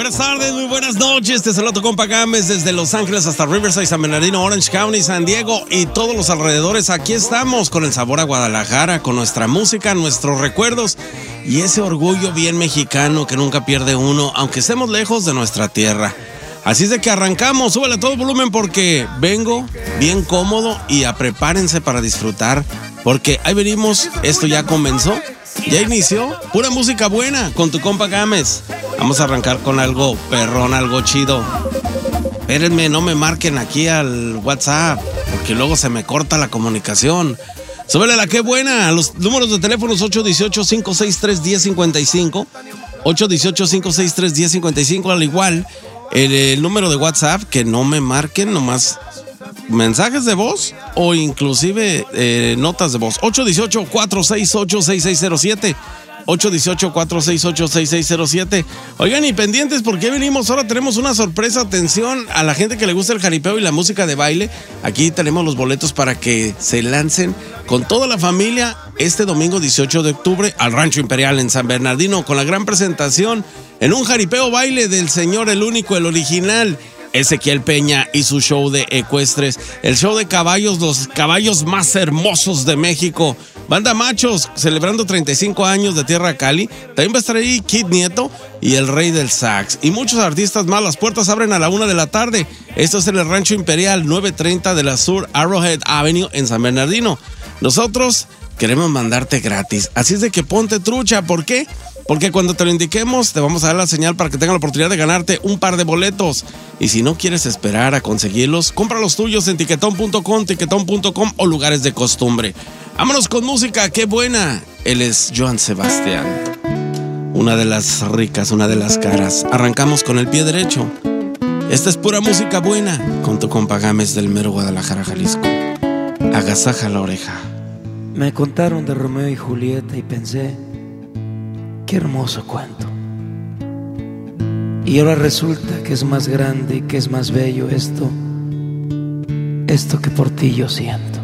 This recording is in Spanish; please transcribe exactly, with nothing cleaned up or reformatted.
Buenas tardes, muy buenas noches. Te saludo tu compa Gámez desde Los Ángeles hasta Riverside, San Bernardino, Orange County, San Diego y todos los alrededores. Aquí estamos con el sabor a Guadalajara, con nuestra música, nuestros recuerdos y ese orgullo bien mexicano que nunca pierde uno, aunque estemos lejos de nuestra tierra. Así es de que arrancamos, súbele a todo volumen porque vengo bien cómodo y a prepárense para disfrutar, porque ahí venimos, esto ya comenzó, ya inició, pura música buena con tu compa Gámez. Vamos a arrancar con algo perrón, algo chido. Espérenme, no me marquen aquí al WhatsApp, porque luego se me corta la comunicación. Súbele la que buena, los números de teléfonos ocho uno ocho, cinco seis tres, uno cero cinco cinco, ocho uno ocho, cinco seis tres, uno cero cinco cinco, al igual el, el número de WhatsApp, que no me marquen, nomás mensajes de voz o inclusive eh, notas de voz. ocho uno ocho, cuatro seis ocho, seis seis cero siete, ocho uno ocho, cuatro seis ocho, seis seis cero siete. Oigan, y pendientes porque venimos, ahora tenemos una sorpresa. Atención a la gente que le gusta el jaripeo y la música de baile. Aquí tenemos los boletos para que se lancen con toda la familia este domingo dieciocho de octubre al Rancho Imperial en San Bernardino, con la gran presentación en un jaripeo baile del señor, el único, el original, Ezequiel Peña y su show de ecuestres, el show de caballos, los caballos más hermosos de México. Banda Machos, celebrando treinta y cinco años de Tierra Cali. También va a estar ahí Kid Nieto y el Rey del Sax. Y muchos artistas más. Las puertas abren a la una de la tarde. Esto es en el Rancho Imperial, novecientos treinta de la Sur Arrowhead Avenue en San Bernardino. Nosotros queremos mandarte gratis. Así es de que ponte trucha. ¿Por qué? Porque cuando te lo indiquemos, te vamos a dar la señal para que tengas la oportunidad de ganarte un par de boletos. Y si no quieres esperar a conseguirlos, compra los tuyos en tiquetón punto com, tiquetón punto com o lugares de costumbre. Vámonos con música, qué buena. Él es Joan Sebastián. Una de las ricas, una de las caras. Arrancamos con el pie derecho. Esta es pura música buena con tu compa Gámez del mero Guadalajara, Jalisco. Agasaja la oreja. Me contaron de Romeo y Julieta y pensé, qué hermoso cuento. Y ahora resulta que es más grande y que es más bello esto, esto que por ti yo siento.